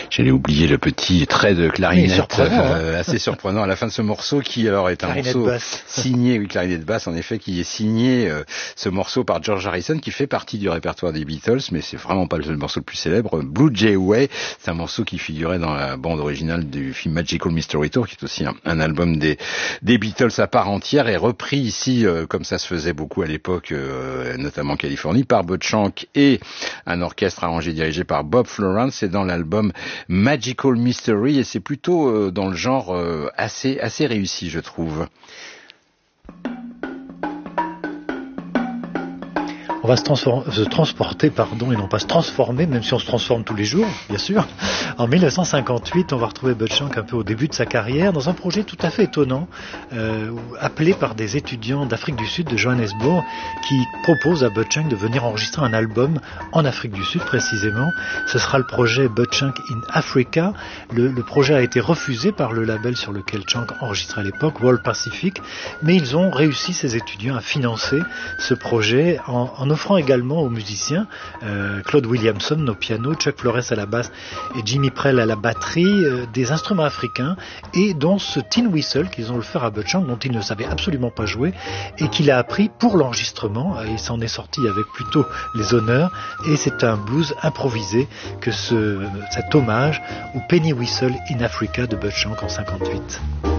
J'allais oublier le petit trait de clarinette assez surprenant à la fin de ce morceau qui alors est un morceau signé, oui, clarinette basse en effet, qui est signé ce morceau par George Harrison qui fait partie du répertoire des Beatles, mais c'est vraiment pas le morceau le plus célèbre. Blue Jay Way, c'est un morceau qui figurait dans la bande originale du film Magical Mystery Tour, qui est aussi un album des Beatles à part entière, et repris ici comme ça se faisait beaucoup à l'époque, notamment en Californie, par Bud Shank et un orchestre arrangé et dirigé par Bob Florence. C'est dans l'album Magical Mystery et c'est plutôt dans le genre assez réussi, je trouve. On va se transporter, et non pas se transformer, même si on se transforme tous les jours, bien sûr. En 1958, on va retrouver Bud Shank un peu au début de sa carrière, dans un projet tout à fait étonnant, appelé par des étudiants d'Afrique du Sud, de Johannesburg, qui proposent à Bud Shank de venir enregistrer un album en Afrique du Sud, précisément. Ce sera le projet Bud Shank in Africa. Le projet a été refusé par le label sur lequel Shank enregistrait à l'époque, World Pacific, mais ils ont réussi, ces étudiants, à financer ce projet en offrant également aux musiciens, Claude Williamson au piano, Chuck Flores à la basse et Jimmy Prell à la batterie, des instruments africains, et dont ce tin whistle qu'ils ont offert à Bud Shank, dont il ne savait absolument pas jouer, et qu'il a appris pour l'enregistrement. Il s'en est sorti avec plutôt les honneurs, et c'est un blues improvisé que cet hommage au Penny Whistle in Africa de Bud Shank en 58.